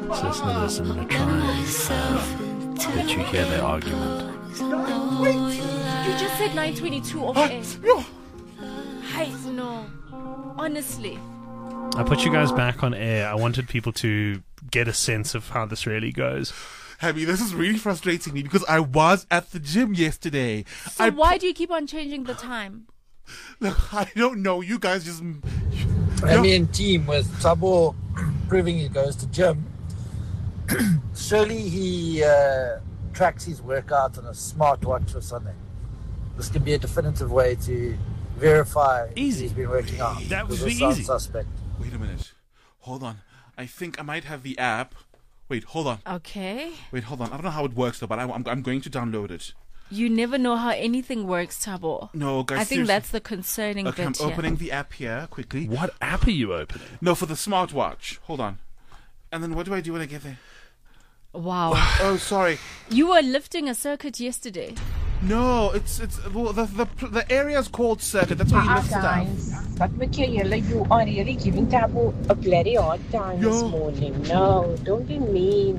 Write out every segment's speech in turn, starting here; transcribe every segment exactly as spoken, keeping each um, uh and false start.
So listen to this. I'm going to try and let you hear their argument. No, wait. You just said nine twenty-two off air. No. Hi, no. Honestly. I put you guys back on air. I wanted people to get a sense of how this really goes. Abby, this is really frustrating me because I was at the gym yesterday. So I why do you keep on changing the time? Look, I don't know. You guys just... You, I mean, team with Thabo proving he goes to gym. Surely he uh, tracks his workout on a smartwatch or something. This can be a definitive way to verify Easy. he's been working out. That would This be sounds easy. Suspect. Wait a minute. Hold on. I think I might have the app. Wait, hold on. Okay. Wait, hold on. I don't know how it works though, but I, I'm, I'm going to download it. You never know how anything works, Thabo. No, guys, I think seriously. that's the concerning Okay, I'm bit here. opening the app here quickly. What app are you opening? No, for the smartwatch. Hold on. And then what do I do when I get there? Wow. Oh, sorry. You were lifting a circuit yesterday. No, it's it's well, the the the area's called circuit. That's where you Ah, lift stuff. guys, but Michaela, you are really giving Thabo a bloody hard time Yo. this morning. No, don't be mean.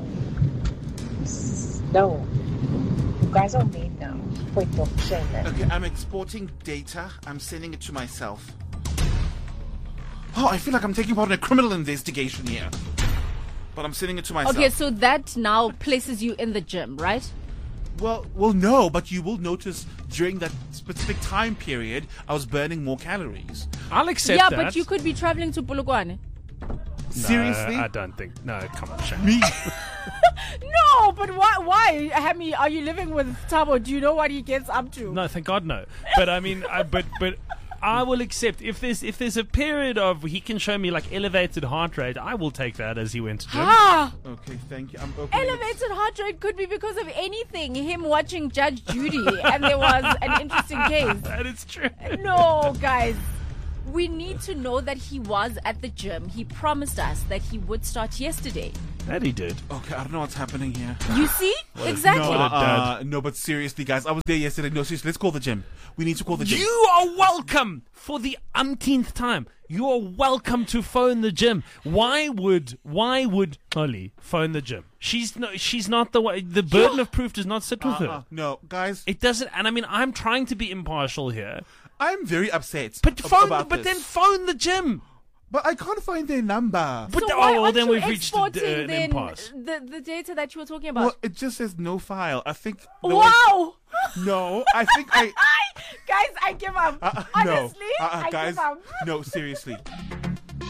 No, you guys are mean now. Wait, don't say that. Okay, I'm exporting data. I'm sending it to myself. Oh, I feel like I'm taking part in a criminal investigation here. But I'm sending it to myself. Okay, so that now places you in the gym, right? Well, well, no, but you will notice during that specific time period, I was burning more calories. I'll accept yeah, that. but you could be traveling to Polokwane. No, Seriously? I don't think. No, come on, Shane. Me? No, but why? Why, Hammy? Are you living with Thabo? Do you know what he gets up to? No, thank God, no. But I mean, I, but but I will accept if there's if there's a period of he can show me like elevated heart rate. I will take that as he went to gym. Ah, Okay, thank you. I'm opening it. elevated heart rate could be because of anything. Him watching Judge Judy, and there was an interesting case. That is true. No, guys. We need to know that he was at the gym. He promised us that he would start yesterday. That he did. Okay, I don't know what's happening here. You see? Exactly. What a Uh, no, but seriously, guys, I was there yesterday. No, seriously, let's call the gym. We need to call the gym. You are welcome for the umpteenth time. You are welcome to phone the gym. Why would why would Holly phone the gym? She's no, she's not the way. The burden of proof does not sit with Uh, her. uh, no, guys, It doesn't. And I mean, I'm trying to be impartial here. I'm very upset. But ab- phone. about But this. then phone the gym. But I can't find their number. But So oh, why well, aren't then you we've reached uh, exporting an then impasse. The, the data that you were talking about? Well, it just says no file. I think. the way- Wow! No, I think I. Guys, I give up. Uh, uh, Honestly, no. Uh, uh, I guys, give up. no, seriously.